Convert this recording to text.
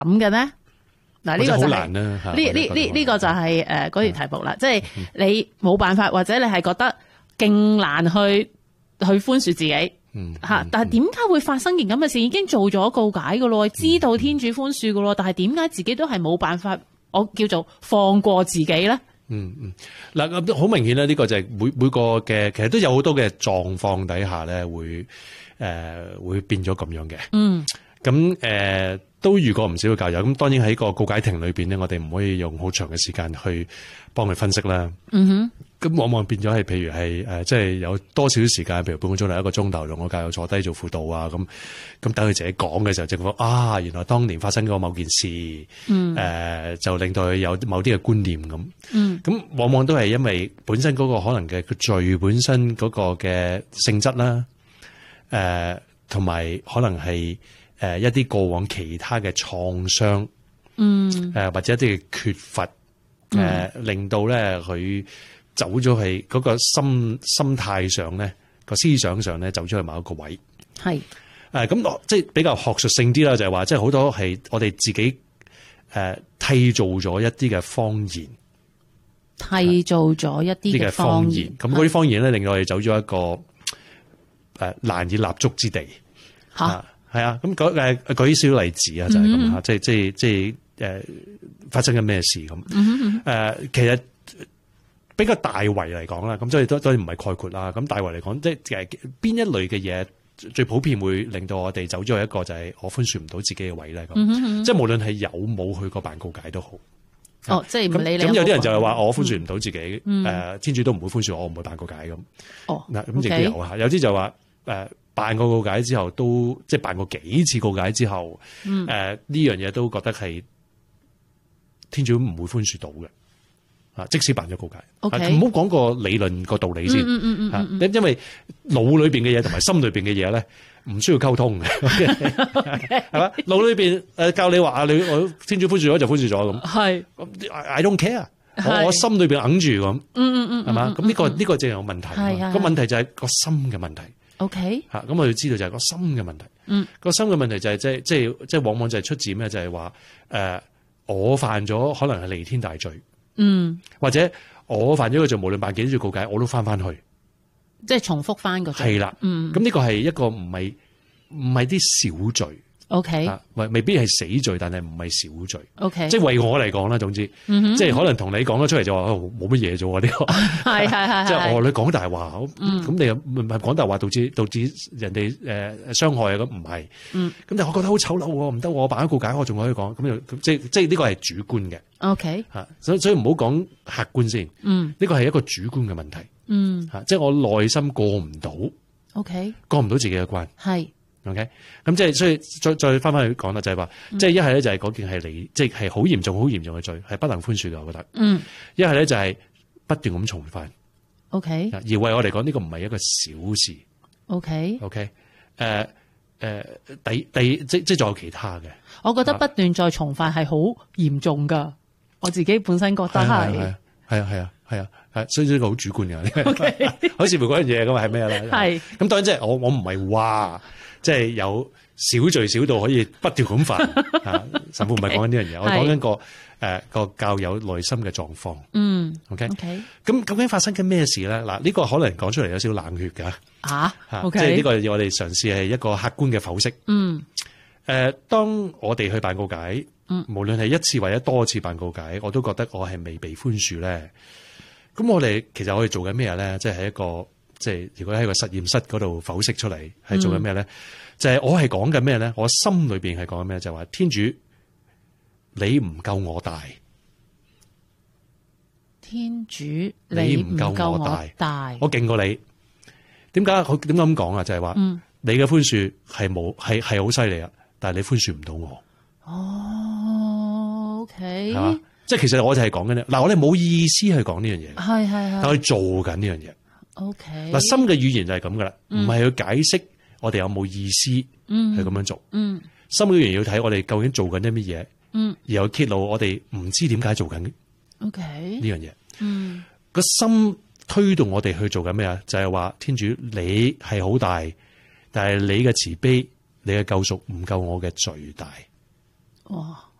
咁嘅呢？嗱，呢個就係好難啦。 呢個就係嗰條題目啦，即係你冇辦法，或者你係覺得勁難去寬恕自己。但係點解會發生件咁嘅事？已經做咗告解噶咯，知道天主寬恕噶咯，但係點解自己都係冇辦法，我叫做放過自己咧？ 嗱，好明顯啦，呢個就係每個嘅，其實都有好多嘅狀況底下咧，會變咗咁樣嘅。咁都遇過唔少嘅教友，咁當然喺個告解庭裏邊咧，我哋唔可以用好長嘅時間去幫佢分析啦。咁往往變咗係，譬如係即係有多少時間，譬如半個鐘頭、1個鐘頭，用個教友坐低做輔導啊，咁等佢自己講嘅時候，就講原來當年發生過某件事，就令到佢有某啲嘅觀念咁。咁往往都係因為本身嗰個可能嘅罪本身嗰個嘅性質啦，同埋可能係一啲過往其他嘅創傷，或者一啲嘅缺乏，令到咧佢走咗去嗰個心態上咧，個思想上咧走咗去某一個位。係咁即係比較學術性啲啦，就係話即係好多係我哋自己締造咗一啲嘅謊言， 締造咗一啲嘅謊言。 咁嗰啲謊言咧，令到我哋走咗一個難以立足之地。係啊，咁舉少例子啊，就係咁吓，即係發生緊咩事咁？其實比較大圍嚟講啦，咁所以當然唔係概括啦。咁大圍嚟講，即係邊一類嘅嘢最普遍會令到我哋走咗去一個就係我寬恕唔到自己嘅位咧。咁即係無論係有冇去過辦告解都好。 即係唔理你。 咁有啲人就係話我寬恕唔到自己，天主都唔會寬恕我唔會辦告解咁。嗱，咁亦都有吓，有啲就話辦過告解之後都即係辦過幾次告解之後，呢樣嘢都覺得係天主唔會寬恕到嘅，即使辦咗告解，唔好講個理論個道理先，因為腦裏邊嘅嘢同埋心裏邊嘅嘢咧，唔需要溝通嘅，係嘛？腦裏邊教你話我天主寬恕咗就寬恕咗咁，係 I don't care，我心裏邊揞住咁，係嘛？咁呢個正係有問題，個問題就係個心嘅問題。 OK， 咁我要知道就係個心嘅問題。個心嘅問題就係即係往往就係出自咩？就係話我犯咗可能係彌天大罪，或者我犯咗個罪，無論辦幾多次告解，我都翻去， 即係重複翻個罪。係啦， 咁呢個係一個唔係啲小罪。OK， 未必係死罪，但係唔係小罪。OK， 即係為我嚟講啦，總之，即係可能同你講咗出嚟就話冇乜嘢啫喎，呢個係即係你講大話，咁你又唔係講大話導致人哋傷害啊？咁唔係，咁但係我覺得好醜陋喎，唔得，我辦咗告解，我仲可以講，咁就即係呢個係主觀嘅。OK， 所以唔好講客觀先，呢個係一個主觀嘅問題。即係我內心過唔到，OK， 過唔到自己嘅關係。OK， 咁即係所以再翻去講啦，就係話，即係一係咧就係嗰件係即係好嚴重嘅罪，係不能寬恕嘅，我覺得。一係咧就係不斷咁重犯。OK， 而為我嚟講呢個唔係一個小事。OK， 即係仲有其他嘅。我覺得不斷再重犯係好嚴重噶，我自己本身覺得係。係啊，所以呢個好主觀嘅，好似乎嗰樣嘢咁係咩咧？係咁當然即係我唔係話即係有小罪小到可以不斷咁犯啊！神父唔係講緊呢樣嘢，我講緊個教友內心嘅狀況。OK，咁究竟發生緊咩事咧？嗱，呢個可能講出嚟有少少冷血噶即係呢個我哋嘗試係一個客觀嘅剖析。當我哋去辦告解，無論係一次或者多次辦告解，我都覺得我係未被寬恕咧。咁我哋其實我哋做緊咩咧？即係喺一個即係如果喺個實驗室嗰度剖析出嚟，係做緊咩咧？就係我係講緊咩咧？我心裏邊係講緊咩？就係話天主，你唔夠我大。天主，你唔夠我大。我勁過你。點解咁講啊？就係話，你嘅寬恕係好犀利啊！但係你寬恕唔到我。OK， 係嘛？即係其實我就係講緊咧，嗱，我哋冇意思去講呢樣嘢，係，但係做緊呢樣嘢。OK， 嗱，心嘅語言就係咁噶啦，唔係去解釋我哋有冇意思去咁樣做。心嘅語言要睇我哋究竟做緊啲乜嘢，然後揭露我哋唔知點解做緊。OK， 呢樣嘢，個心推動我哋去做緊咩啊？就係話天主你係好大，但係你嘅慈悲、你嘅救贖唔夠我嘅罪大。 哇！